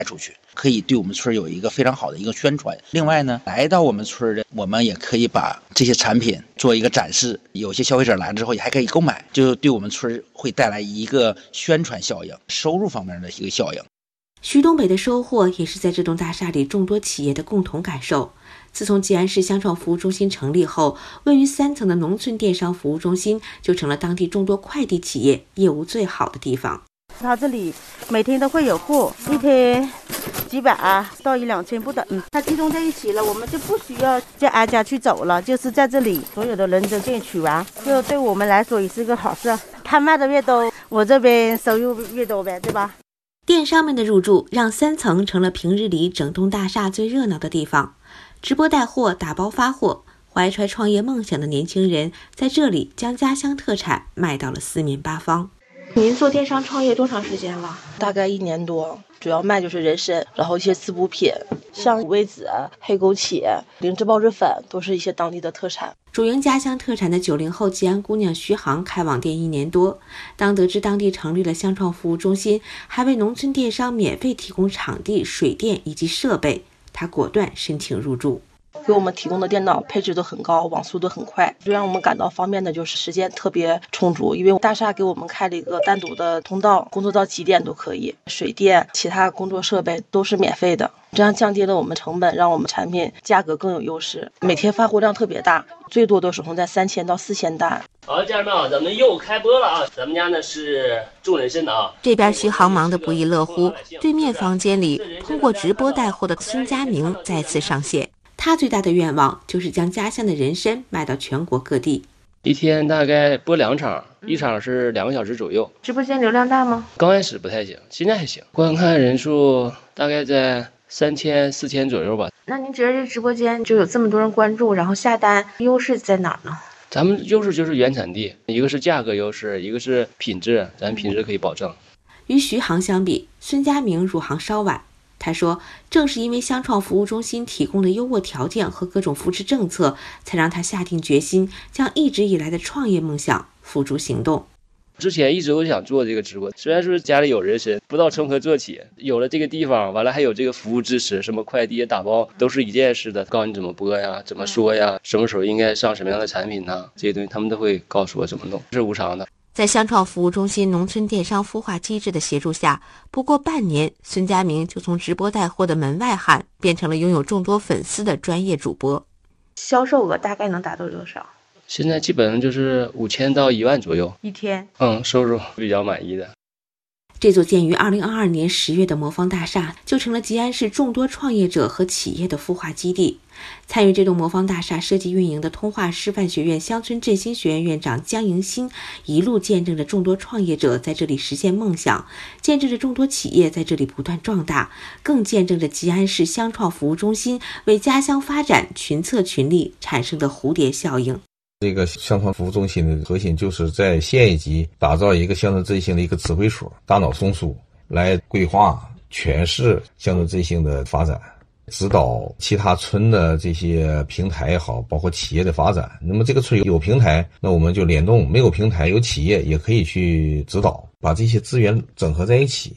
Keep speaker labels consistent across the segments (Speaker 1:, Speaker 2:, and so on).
Speaker 1: 出去，可以对我们村有一个非常好的一个宣传。另外呢，来到我们村的，我们也可以把这些产品做一个展示，有些消费者来了之后也还可以购买，就对我们村会带来一个宣传效应，收入方面的一个效应。
Speaker 2: 徐东北的收获也是在这栋大厦里众多企业的共同感受。自从吉安市乡创服务中心成立后，位于3层的农村电商服务中心就成了当地众多快递企业业务最好的地方。
Speaker 3: 他这里每天都会有货，一天几百到1-2千不等。它集中在一起了，我们就不需要再挨家去走了，就是在这里所有的人都可以取完，就对我们来说也是个好事。他卖的越多，我这边收入越多呗，对吧？
Speaker 2: 电商们的入驻让3层成了平日里整栋大厦最热闹的地方。直播带货、打包发货，怀揣创业梦想的年轻人在这里将家乡特产卖到了四面八方。您做电商创业多长时间了？
Speaker 4: 大概1年多，主要卖就是人参，然后一些滋补品，像五味子、黑枸杞、灵芝孢子粉，都是一些当地的特产。
Speaker 2: 主营家乡特产的90后吉安姑娘徐航开网店1年多，当得知当地成立了乡创服务中心，还为农村电商免费提供场地、水电以及设备，她果断申请入驻。
Speaker 4: 给我们提供的电脑配置都很高，网速都很快，最让我们感到方便的就是时间特别充足，因为大厦给我们开了一个单独的通道，工作到几点都可以，水电其他工作设备都是免费的，这样降低了我们成本，让我们产品价格更有优势，每天发货量特别大，最多都手控在3000到4000单。
Speaker 5: 好，家人们啊，咱们又开播了啊！咱们家呢是种人参的啊。
Speaker 2: 这边徐航忙得不亦乐乎，对面房间里通过直播带货的孙佳明再次上线。他最大的愿望就是将家乡的人参卖到全国各地。
Speaker 5: 一天大概播2场，一场是2个小时左右。
Speaker 2: 直播间流量大吗？
Speaker 5: 刚开始不太行，现在还行，观看人数大概在3000、4000左右吧。
Speaker 2: 那您觉得这直播间就有这么多人关注，然后下单，优势在哪儿呢？
Speaker 5: 咱们优势就是原产地，一个是价格优势，一个是品质，咱品质可以保证。
Speaker 2: 与徐航相比，孙佳明入行稍晚。他说，正是因为乡创服务中心提供的优渥条件和各种扶持政策，才让他下定决心将一直以来的创业梦想付诸行动。
Speaker 5: 之前一直都想做这个直播，虽然说家里有人参，不知道从何做起，有了这个地方，完了还有这个服务支持，什么快递打包都是一件事的，告诉你怎么播呀，怎么说呀，什么时候应该上什么样的产品呢，这些东西他们都会告诉我怎么弄，是无偿的。
Speaker 2: 在乡创服务中心农村电商孵化机制的协助下，不过半年，孙佳明就从直播带货的门外汉变成了拥有众多粉丝的专业主播。销售额大概能达到多少？
Speaker 5: 现在基本上就是5000到1万左右
Speaker 2: 一天。
Speaker 5: 收入比较满意的。
Speaker 2: 这座建于2022年10月的魔方大厦就成了吉安市众多创业者和企业的孵化基地。参与这栋魔方大厦设计运营的通化师范学院乡村振兴学院院长江迎新一路见证着众多创业者在这里实现梦想，见证着众多企业在这里不断壮大，更见证着吉安市乡创服务中心为家乡发展群策群力产生的蝴蝶效应。
Speaker 6: 这个乡创服务中心的核心就是在县一级打造一个乡村振兴的一个指挥所，大脑中枢来规划全市乡村振兴的发展，指导其他村的这些平台也好，包括企业的发展。那么这个村有平台，那我们就联动，没有平台有企业也可以去指导，把这些资源整合在一起。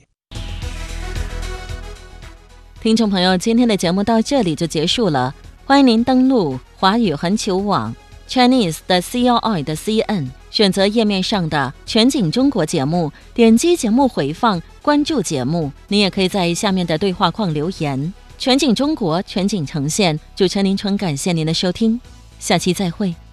Speaker 7: 听众朋友，今天的节目到这里就结束了，欢迎您登录华语环球网Chinese 的 CLI 的 CN， 选择页面上的全景中国节目，点击节目回放，关注节目。您也可以在下面的对话框留言。全景中国，全景呈现。主持人林春，感谢您的收听，下期再会。